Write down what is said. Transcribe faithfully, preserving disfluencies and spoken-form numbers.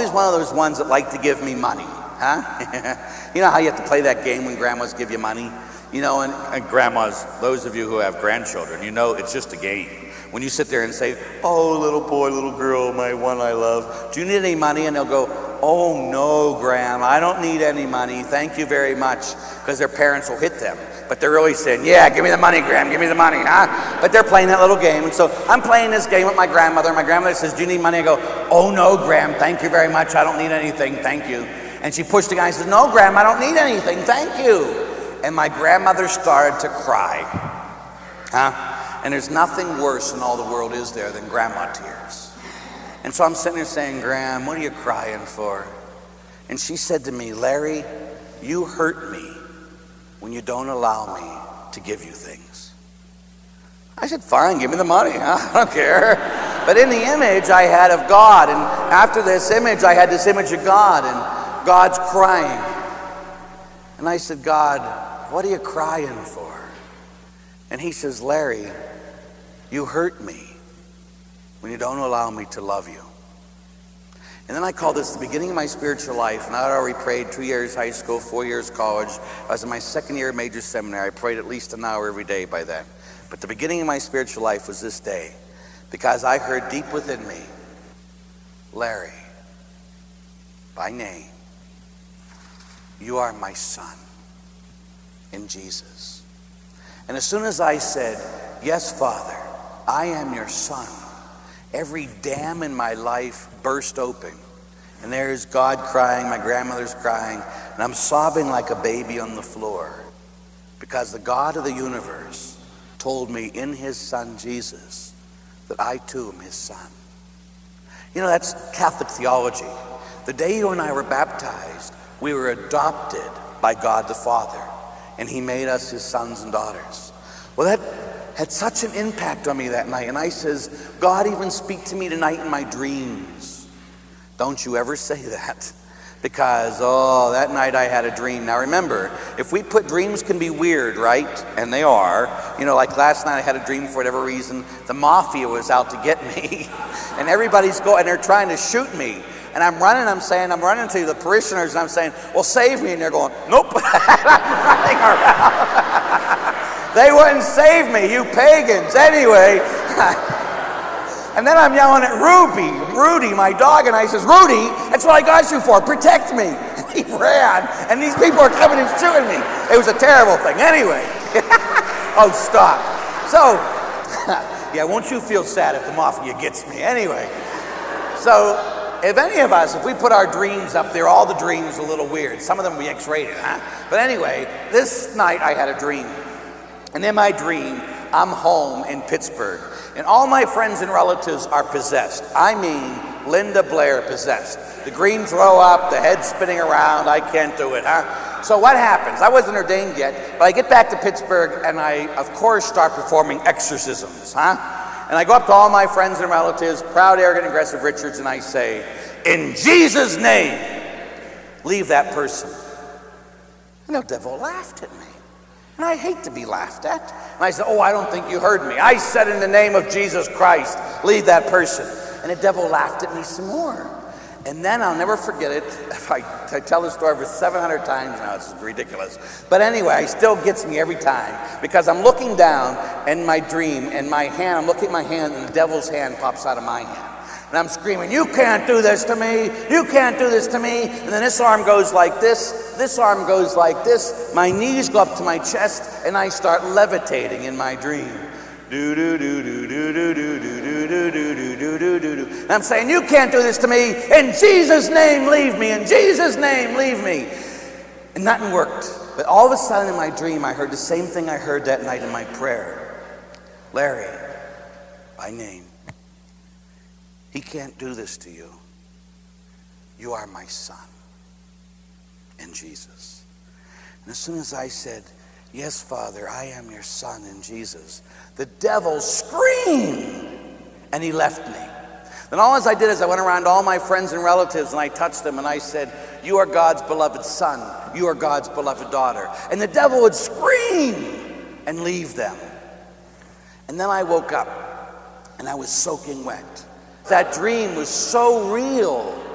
always one of those ones that like to give me money, huh? You know how you have to play that game when grandmas give you money? You know, and, and grandmas, those of you who have grandchildren, you know it's just a game. When you sit there and say, oh, little boy, little girl, my one I love, do you need any money? And they'll go, oh, no, Graham, I don't need any money. Thank you very much, because their parents will hit them. But they're really saying, yeah, give me the money, Graham, give me the money, huh? But they're playing that little game. And so I'm playing this game with my grandmother. My grandmother says, do you need money? I go, oh, no, Graham, thank you very much. I don't need anything, thank you. And she pushed the guy and says, no, Graham, I don't need anything, thank you. And my grandmother started to cry, huh? And there's nothing worse in all the world, is there, than grandma tears. And so I'm sitting there saying, Graham, what are you crying for? And she said to me, Larry, you hurt me when you don't allow me to give you things. I said, fine, give me the money, huh? I don't care. But in the image I had of God, and after this image, I had this image of God, and God's crying. And I said, God, what are you crying for? And he says, Larry, you hurt me when you don't allow me to love you. And then I call this the beginning of my spiritual life. And I had already prayed two years high school, four years college. I was in my second year of major seminary. I prayed at least an hour every day by then. But the beginning of my spiritual life was this day, because I heard deep within me, Larry, by name, you are my son in Jesus. And as soon as I said, yes, Father, I am your son, every dam in my life burst open. And there's God crying, my grandmother's crying, and I'm sobbing like a baby on the floor, because the God of the universe told me in his son Jesus that I too am his son. You know, that's Catholic theology. The day you and I were baptized, we were adopted by God the Father, and he made us his sons and daughters. Well, that had such an impact on me that night. And I says, God, even speak to me tonight in my dreams. Don't you ever say that. Because, oh, that night I had a dream. Now remember, if we put dreams can be weird, right? And they are. You know, like last night I had a dream for whatever reason. The mafia was out to get me. And everybody's going, and they're trying to shoot me. And I'm running, I'm saying, I'm running to the parishioners, and I'm saying, well, save me. And they're going, nope. I'm running around. They wouldn't save me, you pagans. Anyway, and then I'm yelling at Ruby, Rudy, my dog, and I says, Rudy, that's what I got you for, protect me. And he ran, and these people are coming and shooting me. It was a terrible thing. Anyway, oh, stop. So, yeah, won't you feel sad if the mafia gets me? Anyway, so if any of us, if we put our dreams up there, all the dreams are a little weird. Some of them we X-rated, huh? But anyway, this night I had a dream. And in my dream, I'm home in Pittsburgh, and all my friends and relatives are possessed. I mean, Linda Blair possessed. The green throw up, the head spinning around, I can't do it, huh? So what happens? I wasn't ordained yet, but I get back to Pittsburgh, and I, of course, start performing exorcisms, huh? And I go up to all my friends and relatives, proud, arrogant, aggressive Richards, and I say, in Jesus' name, leave that person. And the devil laughed at me. And I hate to be laughed at. And I said, oh, I don't think you heard me. I said in the name of Jesus Christ, leave that person. And the devil laughed at me some more. And then I'll never forget it. If I, I tell this story over seven hundred times now, it's ridiculous. But anyway, it still gets me every time, because I'm looking down in my dream, and my hand, I'm looking at my hand, and the devil's hand pops out of my hand. And I'm screaming, you can't do this to me. You can't do this to me. And then this arm goes like this. This arm goes like this. My knees go up to my chest, and I start levitating in my dream. Do do do do do do do do do do do do do do do. And I'm saying, you can't do this to me. In Jesus' name, leave me. In Jesus' name, leave me. And nothing worked. But all of a sudden in my dream, I heard the same thing I heard that night in my prayer. Larry, by name, he can't do this to you. You are my son in Jesus. And as soon as I said, yes, Father, I am your son in Jesus, the devil screamed, and he left me. Then all as I did is I went around to all my friends and relatives, and I touched them, and I said, you are God's beloved son. You are God's beloved daughter. And the devil would scream and leave them. And then I woke up, and I was soaking wet. That dream was so real